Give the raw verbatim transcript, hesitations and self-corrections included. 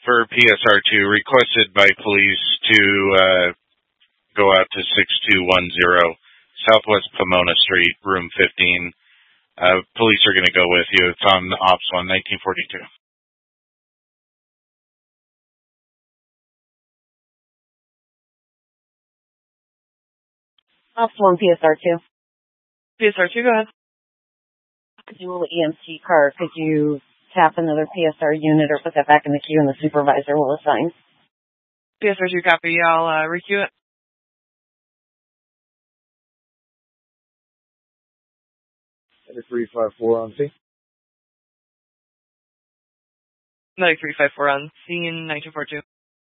for P S R two, requested by police to uh, go out to six two one zero Southwest Pomona Street, room fifteen. Uh, police are going to go with you. It's on Ops one, nineteen forty-two. Ops one, P S R two. P S R two, go ahead. Dual E M C car. Could you tap another P S R unit or put that back in the queue and the supervisor will assign? P S R two, copy. I'll uh, requeue it. three five four on scene. Medic three five four on scene, nineteen forty-two.